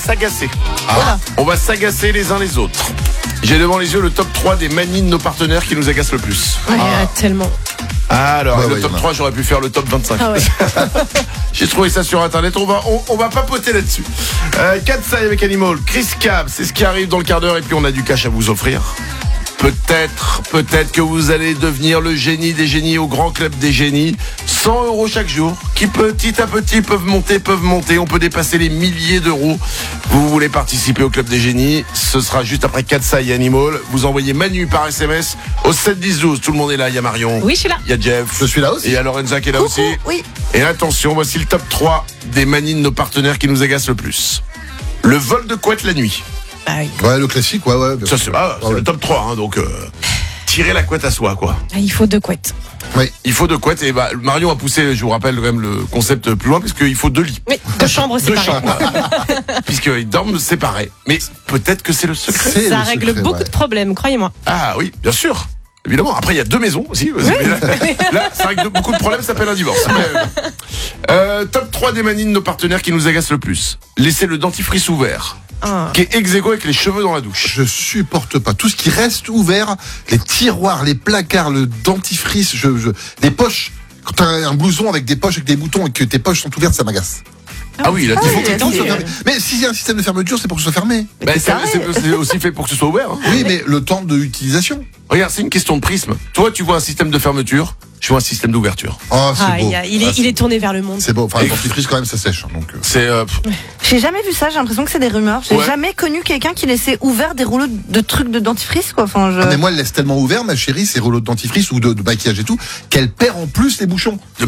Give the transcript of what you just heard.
s'agacer. On va s'agacer les uns les autres. J'ai devant les yeux le top 3 des manies de nos partenaires qui nous agacent le plus. Ouais, tellement. Alors, Ouais, le ouais, top il y en a. 3, j'aurais pu faire le top 25. Ah ouais. J'ai trouvé ça sur internet, on va papoter là-dessus. Cat's Eye avec Animal, Chris Cab, c'est ce qui arrive dans le quart d'heure et puis on a du cash à vous offrir. Peut-être que vous allez devenir le génie des génies au grand club des génies. 100 € chaque jour, qui petit à petit peuvent monter. On peut dépasser les milliers d'euros. Vous voulez participer au club des génies, ce sera juste après Cat's Eye et Animal. Vous envoyez Manu par SMS au 7 10 12. Tout le monde est là, il y a Marion. Oui, je suis là. Il y a Jeff. Je suis là aussi. Et il y a Lorenza qui est là aussi. Oui. Et attention, voici le top 3 des manies de nos partenaires qui nous agacent le plus. Le vol de couette la nuit. Bah oui. Ouais, le classique, ouais. bien Ça, sûr. c'est le top 3, hein, donc tirer la couette à soi, quoi. Ah, il faut 2 couettes. Oui. Il faut 2 couettes, et Marion a poussé, je vous rappelle quand même le concept plus loin, puisqu'il faut 2 lits. Oui, 2 chambres 2 séparées. chambres. Puisqu'ils dorment séparés. Mais peut-être que c'est le secret. C'est Ça le règle secret, beaucoup ouais. de problèmes, croyez-moi. Ah oui, bien sûr. Évidemment. Après, il y a 2 maisons aussi. Là, ça règle beaucoup de problèmes, ça s'appelle un divorce. Top 3 des manies de nos partenaires qui nous agacent le plus. Laisser le dentifrice ouvert. Ah. Qui est ex aequo avec les cheveux dans la douche. Je supporte pas. Tout ce qui reste ouvert, les tiroirs, les placards, le dentifrice, les poches. Quand t'as un blouson avec des poches, avec des boutons et que tes poches sont ouvertes, ça m'agace. Ah oui, là, Il faut oui, que tout soit oui. fermé. Mais s'il y a un système de fermeture, c'est pour que ce soit fermé. c'est aussi fait pour que ce soit ouvert. Hein. Oui, mais le temps de l'utilisation. Regarde, c'est une question de prisme. Toi, tu vois un système de fermeture, je vois un système d'ouverture. Oh, c'est Ah, beau. il est tourné vers le monde. C'est beau. Enfin, le dentifrice, quand même, ça sèche. Donc, C'est J'ai jamais vu ça, j'ai l'impression que c'est des rumeurs. J'ai Ouais. jamais connu quelqu'un qui laissait ouvert des rouleaux de trucs de dentifrice, quoi. Enfin, Ah, mais moi, elle laisse tellement ouvert, ma chérie, ses rouleaux de dentifrice ou de maquillage et tout, qu'elle perd en plus les bouchons.